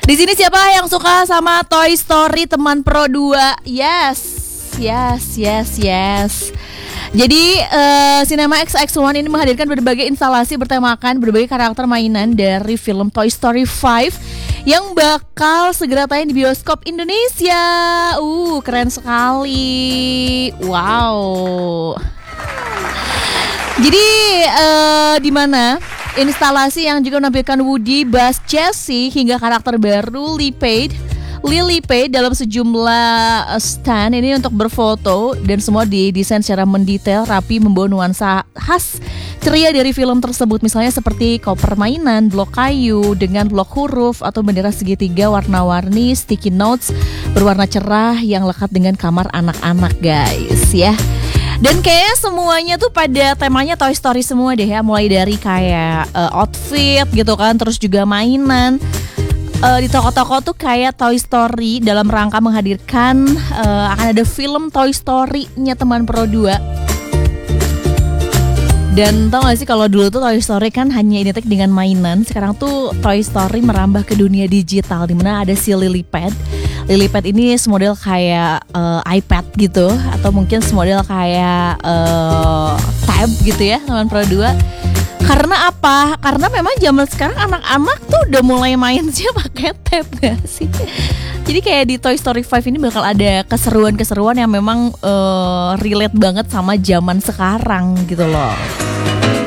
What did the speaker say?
Di sini siapa yang suka sama Toy Story teman Pro 2? Yes. Jadi Cinema XX1 ini menghadirkan berbagai instalasi bertemakan berbagai karakter mainan dari film Toy Story 5 yang bakal segera tayang di bioskop Indonesia. Keren sekali. Wow. Jadi di mana instalasi yang juga menampilkan Woody, Buzz, Jessie hingga karakter baru Lily Page dalam sejumlah stand ini untuk berfoto, dan semua didesain secara mendetail, rapi, membawa nuansa khas ceria dari film tersebut. Misalnya seperti koper mainan, blok kayu dengan blok huruf, atau bendera segitiga warna-warni, sticky notes berwarna cerah yang lekat dengan kamar anak-anak, guys, ya. Dan kayaknya semuanya tuh pada temanya Toy Story semua deh ya. Mulai dari kayak outfit gitu kan, terus juga mainan. Di toko-toko tuh kayak Toy Story dalam rangka menghadirkan akan ada film Toy Story-nya teman Pro 2. Dan tau gak sih kalau dulu tuh Toy Story kan hanya identik dengan mainan. Sekarang tuh Toy Story merambah ke dunia digital, dimana ada si Lily Pad. Lily Pad ini semodel kayak iPad gitu, atau mungkin semodel kayak tab gitu ya teman Pro 2. Karena apa? Karena memang zaman sekarang anak-anak tuh udah mulai main sih pakai tab gak sih? Jadi kayak di Toy Story 5 ini bakal ada keseruan-keseruan yang memang relate banget sama zaman sekarang gitu loh.